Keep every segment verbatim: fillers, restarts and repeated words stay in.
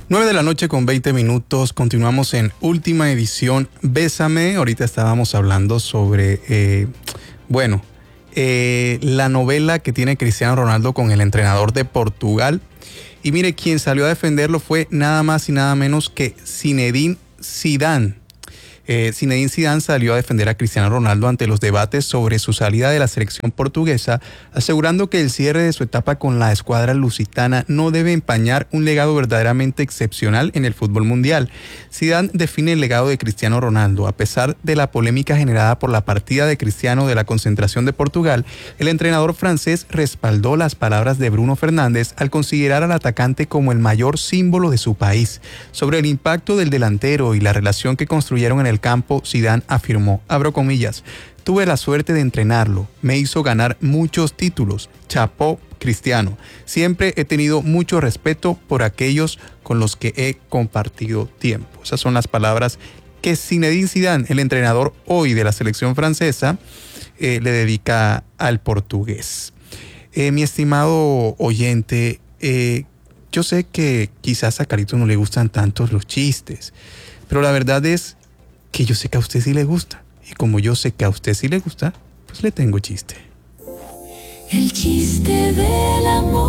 nueve de la noche con veinte minutos, continuamos en última edición Bésame. Ahorita estábamos hablando sobre, eh, bueno, eh, la novela que tiene Cristiano Ronaldo con el entrenador de Portugal. Y mire, quien salió a defenderlo fue nada más y nada menos que Zinedine Zidane. Eh, Zinedine Zidane salió a defender a Cristiano Ronaldo ante los debates sobre su salida de la selección portuguesa, asegurando que el cierre de su etapa con la escuadra lusitana no debe empañar un legado verdaderamente excepcional en el fútbol mundial. Zidane define el legado de Cristiano Ronaldo. A pesar de la polémica generada por la partida de Cristiano de la concentración de Portugal, el entrenador francés respaldó las palabras de Bruno Fernández al considerar al atacante como el mayor símbolo de su país. Sobre el impacto del delantero y la relación que construyeron en el campo, Zidane afirmó, abro comillas, tuve la suerte de entrenarlo, me hizo ganar muchos títulos, chapó Cristiano, siempre he tenido mucho respeto por aquellos con los que he compartido tiempo. Esas son las palabras que Zinedine Zidane, el entrenador hoy de la selección francesa, eh, le dedica al portugués. Eh, mi estimado oyente, eh, yo sé que quizás a Carito no le gustan tantos los chistes, pero la verdad es que yo sé que a usted sí le gusta. Y como yo sé que a usted sí le gusta, pues le tengo chiste. El chiste del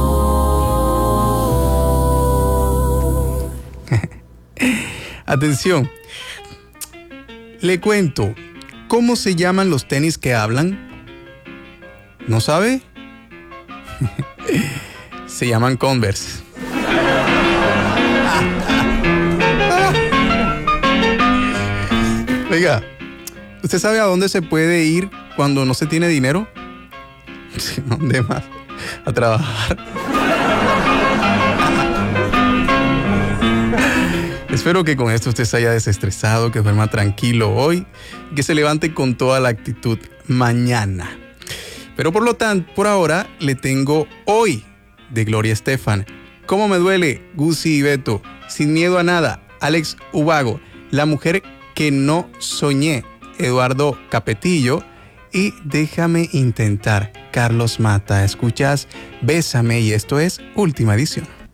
amor. Atención. Le cuento. ¿Cómo se llaman los tenis que hablan? ¿No sabe? Se llaman Converse. Oiga, ¿usted sabe a dónde se puede ir cuando no se tiene dinero? ¿Dónde más? A trabajar. Espero que con esto usted se haya desestresado, que duerma tranquilo hoy, que se levante con toda la actitud mañana. Pero por lo tanto, por ahora, le tengo Hoy de Gloria Estefan. ¿Cómo me duele? Gusi y Beto. Sin miedo a nada. Alex Ubago. La mujer que no soñé, Eduardo Capetillo, y Déjame intentar, Carlos Mata. Escuchas Bésame y esto es Última Edición.